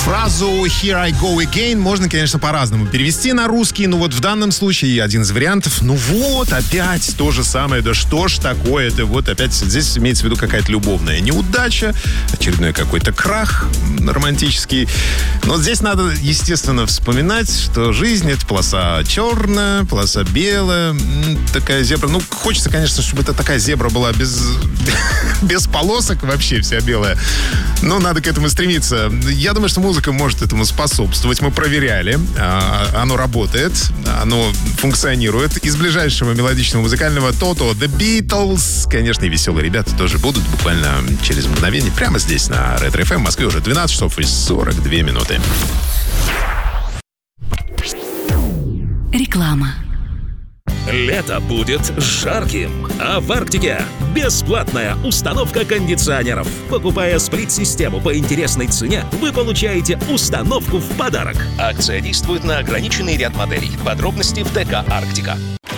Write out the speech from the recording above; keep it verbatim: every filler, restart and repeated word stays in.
Фразу «Here I go again» можно, конечно, по-разному перевести на русский, но вот в данном случае один из вариантов. Ну вот, опять то же самое. Да что ж такое-то? Вот опять здесь имеется в виду какая-то любовная неудача, очередной какой-то крах романтический. Но здесь надо, естественно, вспоминать, что жизнь — это полоса черная, полоса белая, такая зебра. Ну, хочется, конечно, чтобы это такая зебра была без, без полосок вообще вся белая. Но надо к этому стремиться. Я думаю, что музыка может этому способствовать. Мы проверяли. Оно работает. Оно функционирует. Из ближайшего мелодичного музыкального Toto The Beatles. Конечно, и веселые ребята тоже будут буквально через мгновение. Прямо здесь, на Ретро эф эм. В Москве уже двенадцать часов и сорок две минуты. Реклама. Лето будет жарким, а в Арктике бесплатная установка кондиционеров. Покупая сплит-систему по интересной цене, вы получаете установку в подарок. Акция действует на ограниченный ряд моделей. Подробности в ДК «Арктика».